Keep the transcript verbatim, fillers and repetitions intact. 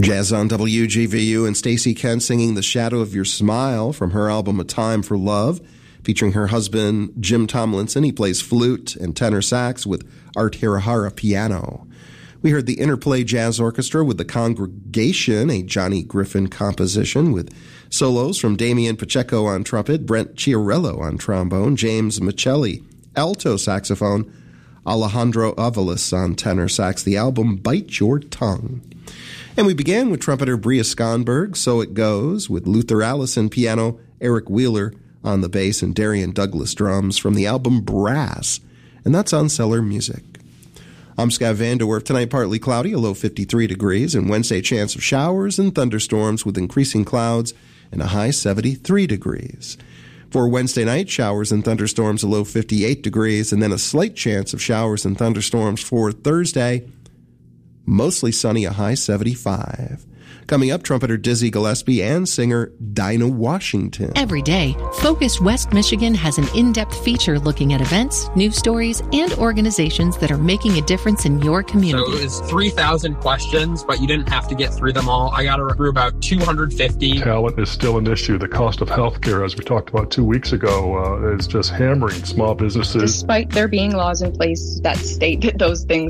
Jazz on W G V U and Stacey Kent singing The Shadow of Your Smile from her album A Time for Love, featuring her husband Jim Tomlinson. He plays flute and tenor sax with Art Hirahara piano. We heard the Interplay Jazz Orchestra with The Congregation, a Johnny Griffin composition with solos from Damian Pacheco on trumpet, Brent Chiarello on trombone, James Michelli, alto saxophone, Alejandro Avalos on tenor sax. The album Bite Your Tongue. And we began with trumpeter Bria Skonberg, So It Goes, with Luther Allison piano, Eric Wheeler on the bass, and Darian Douglas drums from the album Brass, and that's on Cellar Music. I'm Scott Vanderwerf. Tonight partly cloudy, a low fifty-three degrees, and Wednesday chance of showers and thunderstorms with increasing clouds and a high seventy-three degrees. For Wednesday night, showers and thunderstorms, a low fifty-eight degrees, and then a slight chance of showers and thunderstorms for Thursday. Mostly sunny, a high seventy-five. Coming up, trumpeter Dizzy Gillespie and singer Dinah Washington. Every day, Focus West Michigan has an in-depth feature looking at events, news stories, and organizations that are making a difference in your community. So it was three thousand questions, but you didn't have to get through them all. I got through about two hundred fifty. Talent is still an issue. The cost of health care, as we talked about two weeks ago, uh, is just hammering small businesses. Despite there being laws in place that state that those things